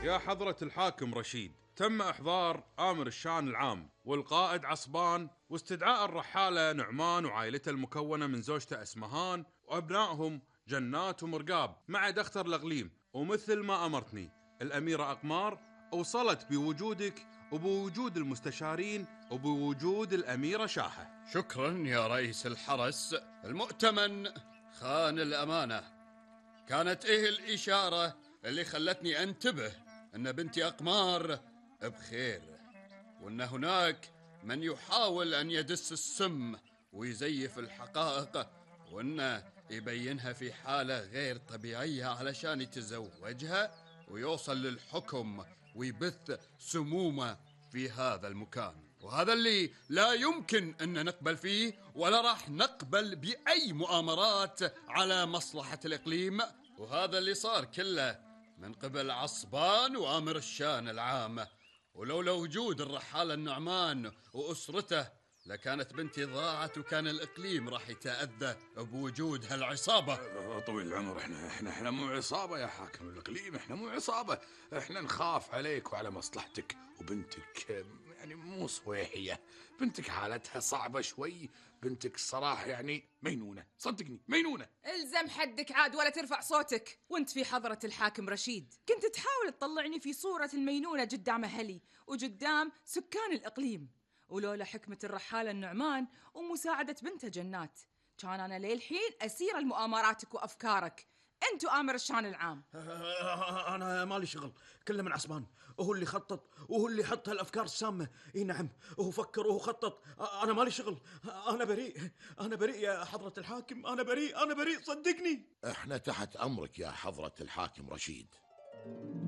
يا حضرة الحاكم رشيد، تم إحضار آمر الشان العام والقائد عصبان واستدعاء الرحالة نعمان وعائلته المكونة من زوجته أسمهان وأبنائهم جنات ومرقاب مع دختر الأغليم. ومثل ما أمرتني الأميرة أقمار وصلت بوجودك وبوجود المستشارين وبوجود الأميرة شاحة. شكرا يا رئيس الحرس المؤتمن خان الأمانة. كانت إيه الإشارة اللي خلتني أنتبه أن بنتي أقمار بخير، وأن هناك من يحاول أن يدس السم ويزيف الحقائق وأنه يبينها في حالة غير طبيعية علشان يتزوجها ويوصل للحكم ويبث سمومه في هذا المكان. وهذا اللي لا يمكن أن نقبل فيه، ولا راح نقبل بأي مؤامرات على مصلحة الإقليم. وهذا اللي صار كله من قبل عصبان وآمر الشان العام. ولولا وجود الرحالة النعمان وأسرته لكانت بنتي ضاعت، وكان الإقليم راح يتأذى بوجود هالعصابة. طويل العمر، احنا مو عصابة يا حاكم الإقليم، احنا مو عصابة، احنا نخاف عليك وعلى مصلحتك. وبنتك يعني مو صويحية، بنتك حالتها صعبة شوي، بنتك الصراحة يعني مينونة، صدقني مينونة. الزم حدك عاد ولا ترفع صوتك. وانت في حضرة الحاكم رشيد كنت تحاول تطلعني في صورة المينونة قدام أهلي وقدام سكان الإقليم، ولولا حكمة الرحالة النعمان ومساعدة بنته جنات كان أنا للحين أسير المؤامراتك وأفكارك أنت وآمر الشان العام. أنا مالي شغل، كله من عصبان، وهو اللي خطط وهو اللي حط هالأفكار السامة. إيه نعم، وهو فكر وهو خطط، أنا مالي شغل، أنا بريء يا حضرة الحاكم، أنا بريء صدقني. احنا تحت أمرك يا حضرة الحاكم رشيد.